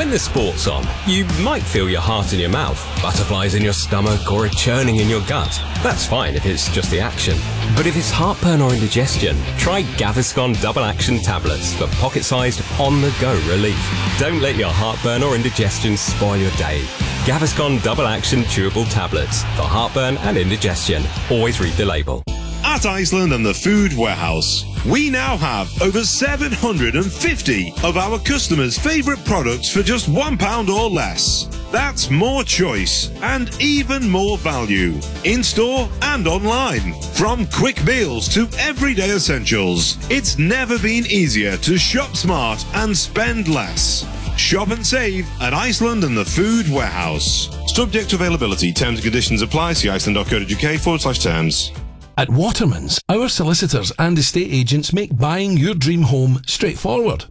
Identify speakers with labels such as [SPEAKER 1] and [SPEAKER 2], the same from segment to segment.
[SPEAKER 1] When the sport's on, you might feel your heart in your mouth, butterflies in your stomach, or a churning in your gut. That's fine if it's just the action. But if it's heartburn or indigestion, try Gaviscon Double Action Tablets for pocket-sized, on-the-go relief. Don't let your heartburn or indigestion spoil your day. Gaviscon Double Action Chewable Tablets for heartburn and indigestion. Always read the label.
[SPEAKER 2] At Iceland and the Food Warehouse, we now have over 750 of our customers' favourite products for just £1 or less. That's more choice and even more value, in-store and online. From quick meals to everyday essentials, it's never been easier to shop smart and spend less. Shop and save at Iceland and the Food Warehouse. Subject to availability, terms and conditions apply. See iceland.co.uk/terms.
[SPEAKER 3] At Waterman's, our solicitors and estate agents make buying your dream home straightforward.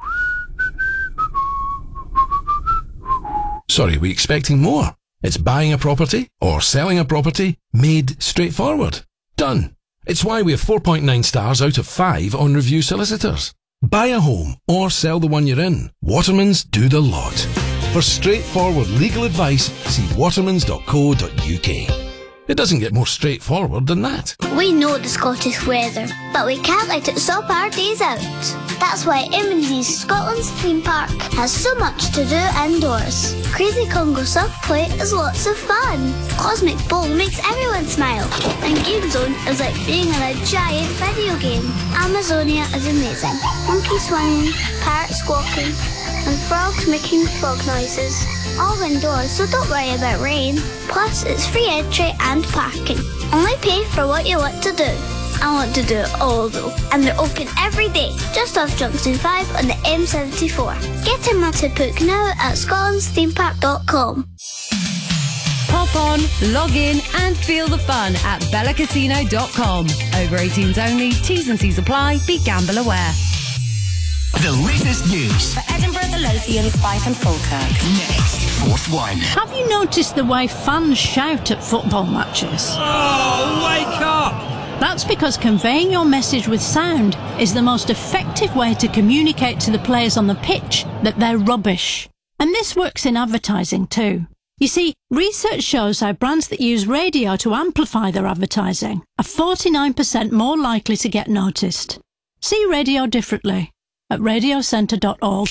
[SPEAKER 3] Sorry, we expecting more? It's buying a property or selling a property made straightforward. Done. It's why we have 4.9 stars out of 5 on Review Solicitors. Buy a home or sell the one you're in. Waterman's do the lot. For straightforward legal advice, see watermans.co.uk. It doesn't get more straightforward than that.
[SPEAKER 4] We know the Scottish weather, but we can't let it stop our days out. That's why M&D's Scotland's theme park has so much to do indoors. Crazy Congo soft play is lots of fun. Cosmic Bowl makes everyone smile. And Game Zone is like being in a giant video game. Amazonia is amazing. Monkey swinging, parrot squawking, and frogs making frog noises. All indoors, so don't worry about rain. Plus, it's free entry and parking. Only pay for what you want to do. I want to do it all though. And they're open every day, just off Junction 5 on the M74. Get in Matterpook now at scotlandsthemepark.com.
[SPEAKER 5] Pop on, log in and feel the fun at bellacasino.com. Over 18s only, T's and C's apply, be gamble aware.
[SPEAKER 6] The latest news
[SPEAKER 7] for Edinburgh, the Lothians, Fife and Falkirk.
[SPEAKER 6] Next, Fourth One.
[SPEAKER 8] Have you noticed the way fans shout at football matches?
[SPEAKER 9] Oh, wake up!
[SPEAKER 8] That's because conveying your message with sound is the most effective way to communicate to the players on the pitch that they're rubbish. And this works in advertising too. You see, research shows how brands that use radio to amplify their advertising are 49% more likely to get noticed. See radio differently at radiocentre.org.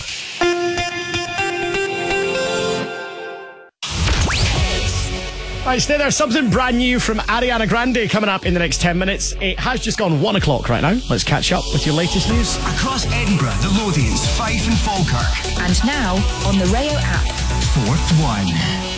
[SPEAKER 10] Right, stay there. Something brand new from Ariana Grande coming up in the next 10 minutes. It has just gone 1 o'clock right now. Let's catch up with your latest news.
[SPEAKER 6] Across Edinburgh, the Lothians, Fife and Falkirk.
[SPEAKER 7] And now on the Rayo app.
[SPEAKER 6] Fourth One.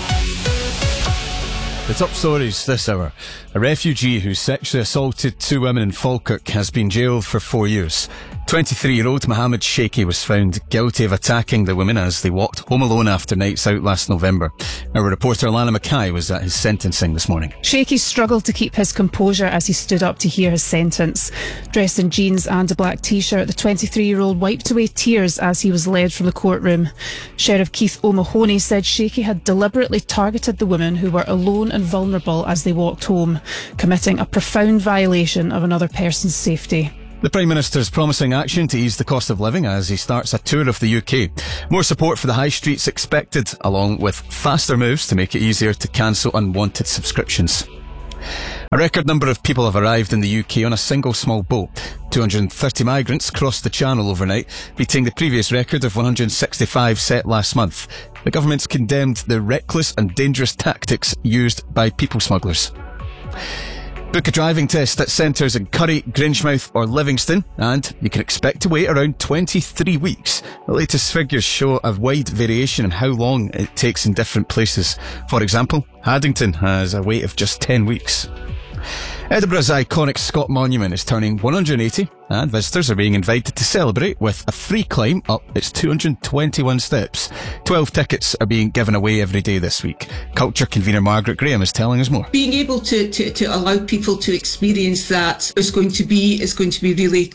[SPEAKER 11] The top stories this hour. A refugee who sexually assaulted 2 women in Falkirk has been jailed for 4 years. 23-year-old Mohammed Sheikhi was found guilty of attacking the women as they walked home alone after nights out last November. Our reporter Lana Mackay was at his sentencing this morning.
[SPEAKER 12] Sheikhi struggled to keep his composure as he stood up to hear his sentence. Dressed in jeans and a black t-shirt, the 23-year-old wiped away tears as he was led from the courtroom. Sheriff Keith O'Mahony said Sheikhi had deliberately targeted the women who were alone and vulnerable as they walked home, committing a profound violation of another person's safety.
[SPEAKER 11] The Prime Minister's promising action to ease the cost of living as he starts a tour of the UK. More support for the high streets expected, along with faster moves to make it easier to cancel unwanted subscriptions. A record number of people have arrived in the UK on a single small boat. 230 migrants crossed the Channel overnight, beating the previous record of 165 set last month. The government's condemned the reckless and dangerous tactics used by people smugglers. Book a driving test at centres in Curry, Grangemouth or Livingston, and you can expect to wait around 23 weeks. The latest figures show a wide variation in how long it takes in different places. For example, Haddington has a wait of just 10 weeks. Edinburgh's iconic Scott Monument is turning 180, and visitors are being invited to celebrate with a free climb up its 221 steps. 12 tickets are being given away every day this week. Culture convener Margaret Graham is telling us more.
[SPEAKER 13] Being able to allow people to experience that is going to be really quite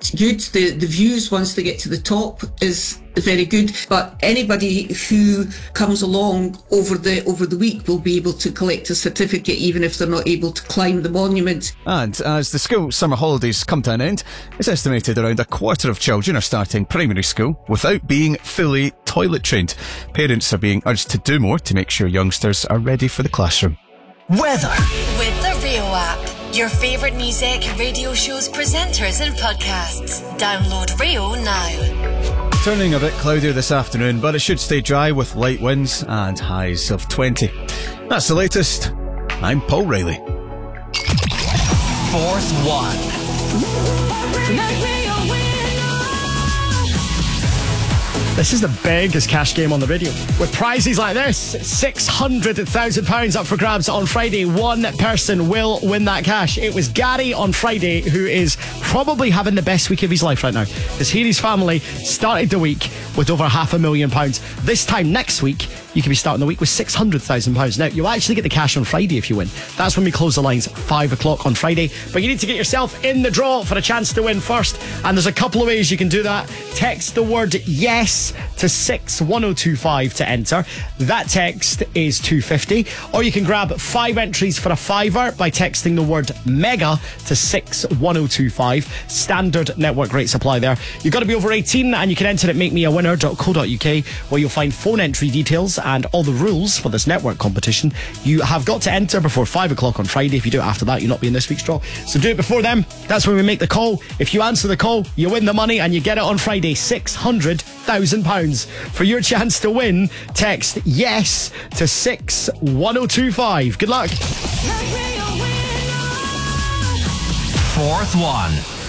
[SPEAKER 13] good. The views once they get to the top is very good, but anybody who comes along over the week will be able to collect a certificate even if they're not able to climb the monument.
[SPEAKER 11] And as the school summer holidays come to an end, it's estimated around a quarter of children are starting primary school without being fully toilet trained. Parents are being urged to do more to make sure youngsters are ready for the classroom.
[SPEAKER 6] Weather.
[SPEAKER 7] With the Rio app. Your favourite music, radio shows, presenters and podcasts. Download Rio now.
[SPEAKER 11] Turning a bit cloudier this afternoon, but it should stay dry with light winds and highs of 20. That's the latest. I'm Paul Riley.
[SPEAKER 6] Fourth one.
[SPEAKER 10] This is the biggest cash game on the radio. With prizes like this, £600,000 up for grabs on Friday. One person will win that cash. It was Gary on Friday, who is probably having the best week of his life right now, because he and his family started the week with over £500,000. This time next week, you could be starting the week with £600,000. Now, you'll actually get the cash on Friday if you win. That's when we close the lines, 5 o'clock on Friday. But you need to get yourself in the draw for a chance to win first. And there's a couple of ways you can do that. Text the word yes to 61025 to enter. That text is $2.50. Or you can grab 5 entries for a £5 by texting the word mega to 61025. Standard network rate supply there. You've got to be over 18 and you can enter at makemeawinner.co.uk, where you'll find phone entry details and all the rules for this network competition. You have got to enter before 5 o'clock on Friday. If you do it after that, you'll not be in this week's draw. So do it before then. That's when we make the call. If you answer the call, you win the money and you get it on Friday. £600,000. For your chance to win, text yes to 61025. Good luck.
[SPEAKER 6] Fourth one.